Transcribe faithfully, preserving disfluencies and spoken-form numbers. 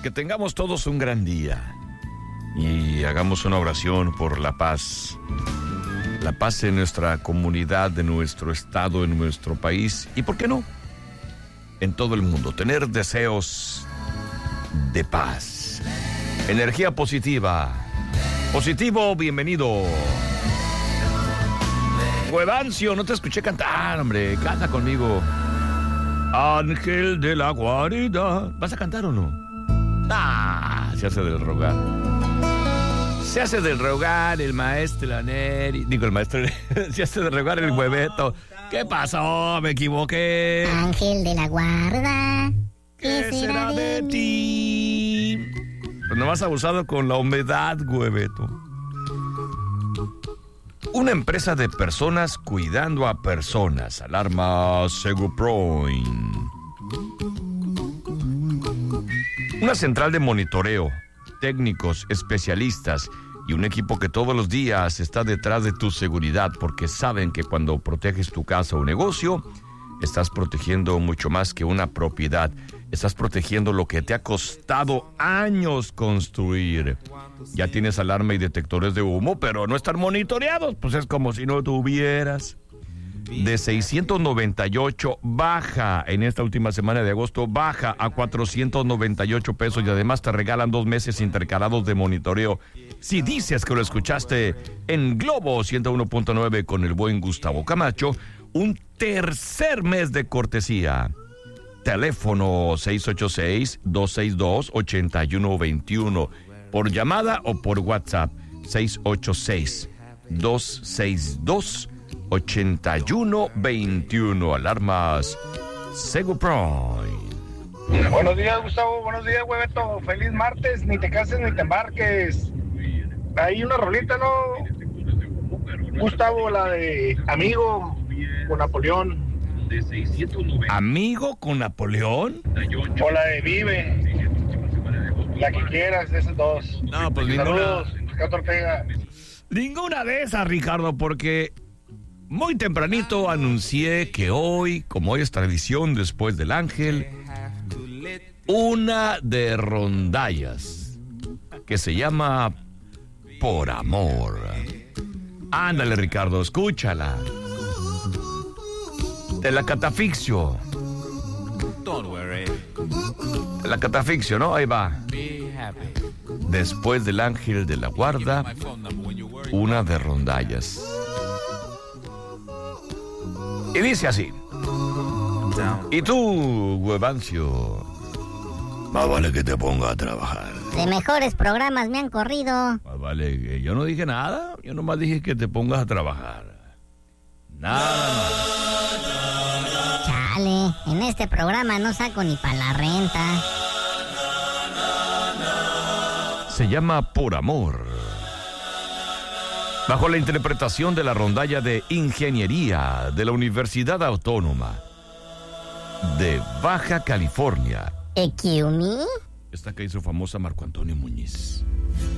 que tengamos todos un gran día y hagamos una oración por la paz. La paz en nuestra comunidad, en nuestro estado, en nuestro país y, ¿por qué no?, en todo el mundo. Tener deseos de paz. Energía positiva. Positivo, bienvenido. Huevancio, no te escuché cantar, hombre. Canta conmigo. Ángel de la guarida. ¿Vas a cantar o no? Ah, se hace del rogar. Se hace del rogar el maestro Neri. Digo, el maestro se hace del rogar el hueveto. ¿Qué pasó? Me equivoqué. Ángel de la guarda. ¿Qué, ¿Qué será de, de ti? Pues no has abusado con la humedad, hueveto. Una empresa de personas cuidando a personas. Alarma Seguproin. Una central de monitoreo, técnicos, especialistas y un equipo que todos los días está detrás de tu seguridad, porque saben que cuando proteges tu casa o negocio, estás protegiendo mucho más que una propiedad. Estás protegiendo lo que te ha costado años construir. Ya tienes alarma y detectores de humo, pero no están monitoreados. Pues es como si no tuvieras. De seiscientos noventa y ocho baja en esta última semana de agosto, baja a cuatrocientos noventa y ocho pesos y además te regalan dos meses intercalados de monitoreo. Si dices que lo escuchaste en Globo ciento uno punto nueve con el buen Gustavo Camacho, un tercer mes de cortesía. Teléfono seis ocho seis, dos seis dos, ocho uno dos uno. Por llamada o por WhatsApp seis ocho seis, dos seis dos, ocho uno dos uno. Alarmas Seguproin. Buenos días, Gustavo. Buenos días, hueveto. Feliz martes. Ni te cases ni te embarques. Hay una rolita, ¿no? Gustavo, la de Amigo con Napoleón. ¿Amigo con Napoleón? O la de Vive. La que quieras, de esas dos. No, pues ninguna. Saludos, Ricardo Ortega. Ninguna de esas, Ricardo, porque muy tempranito anuncié que hoy, como hoy es tradición después del Ángel, una de rondallas que se llama Por Amor. Ándale, Ricardo, escúchala. De la Catafixio. Don't worry. De la Catafixio, ¿no? Ahí va. Después del Ángel de la Guarda, una de rondallas. Y dice así. Y tú, Huevancio, más vale que te ponga a trabajar. De mejores programas me han corrido. Más vale que yo no dije nada. Yo nomás dije que te pongas a trabajar. Nada más. Chale, en este programa no saco ni para la renta. Se llama Por Amor. Bajo la interpretación de la rondalla de Ingeniería de la Universidad Autónoma de Baja California. ¿Excuse me? Esta que hizo famosa Marco Antonio Muñiz.